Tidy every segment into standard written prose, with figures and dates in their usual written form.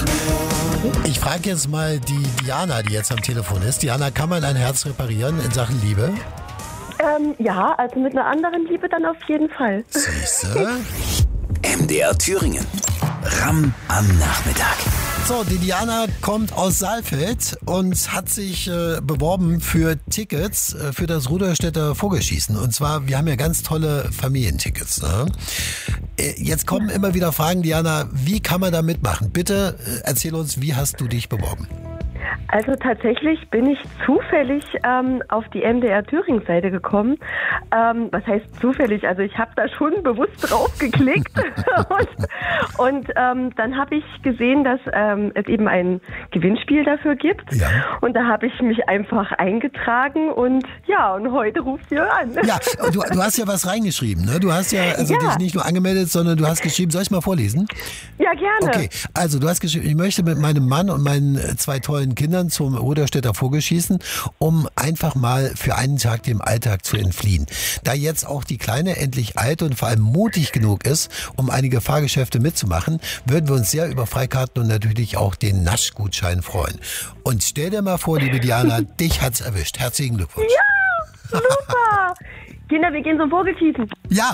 Ich frage jetzt mal die Diana, die jetzt am Telefon ist. Diana, kann man ein Herz reparieren in Sachen Liebe? Ja, also mit einer anderen Liebe dann auf jeden Fall. Siehste? MDR Thüringen. Ram am Nachmittag. So, die Diana kommt aus Saalfeld und hat sich beworben für Tickets für das Rudolstädter Vogelschießen. Und zwar, wir haben ja ganz tolle Familientickets. Ne? Jetzt kommen immer wieder Fragen, Diana, wie kann man da mitmachen? Bitte erzähl uns, wie hast du dich beworben? Also tatsächlich bin ich zufällig auf die MDR Thüringen-Seite gekommen. Was heißt zufällig? Also ich habe da schon bewusst drauf geklickt und dann habe ich gesehen, dass es eben ein Gewinnspiel dafür gibt. Ja. Und da habe ich mich einfach eingetragen und heute ruft ihr an. Ja, du hast ja was reingeschrieben, ne? Du hast ja dich nicht nur angemeldet, sondern du hast geschrieben, soll ich mal vorlesen? Ja, gerne. Okay, also du hast geschrieben, ich möchte mit meinem Mann und meinen 2 tollen Kindern zum Rudolstädter Vogelschießen, um einfach mal für einen Tag dem Alltag zu entfliehen. Da jetzt auch die Kleine endlich alt und vor allem mutig genug ist, um einige Fahrgeschäfte mitzumachen, würden wir uns sehr über Freikarten und natürlich auch den Naschgutschein freuen. Und stell dir mal vor, liebe Diana, dich hat's erwischt. Herzlichen Glückwunsch. Ja, super. Kinder, wir gehen zum Vogelschießen. Ja!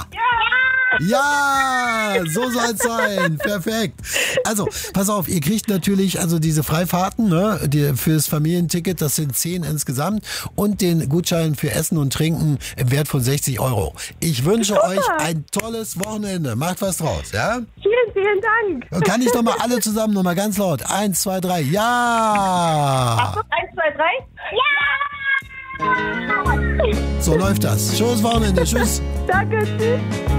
Ja, so soll's sein. Perfekt. Also, pass auf, ihr kriegt natürlich also diese Freifahrten, ne, fürs Familienticket, das sind 10 insgesamt und den Gutschein für Essen und Trinken im Wert von 60 €. Ich wünsche euch ein tolles Wochenende. Macht was draus, ja? Vielen, vielen Dank. Und kann ich noch mal alle zusammen noch mal ganz laut? 1, 2, 3, ja! 1, 2, 3. Ja! So läuft das. Schönes Wochenende. Tschüss. Danke, tschüss.